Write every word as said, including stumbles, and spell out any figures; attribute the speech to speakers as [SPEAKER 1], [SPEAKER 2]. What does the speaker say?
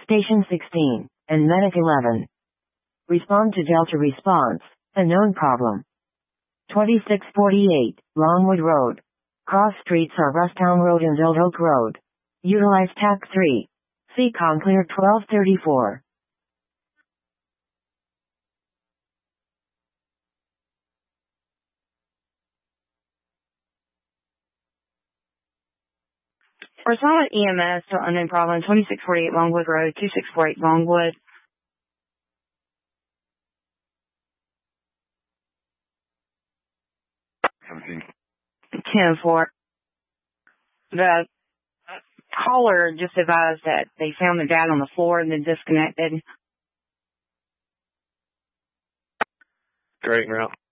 [SPEAKER 1] Station sixteen, and Medic eleven. Respond to Delta response. A known problem. twenty-six forty-eight, Longwood Road. Cross streets are Rustown Road and Old Oak Road. Utilize T A C three. C COM clear twelve thirty-four.
[SPEAKER 2] Respond E M S to unknown problem, twenty-six forty-eight Longwood Road, two six four eight Longwood.
[SPEAKER 3] seventeen.
[SPEAKER 2] ten four. The caller just advised that they found their dad on the floor and then disconnected.
[SPEAKER 3] Great route.